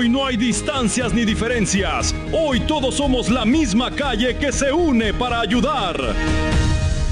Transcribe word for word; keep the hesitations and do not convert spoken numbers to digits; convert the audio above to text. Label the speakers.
Speaker 1: Hoy no hay distancias ni diferencias. Hoy todos somos la misma calle que se une para ayudar.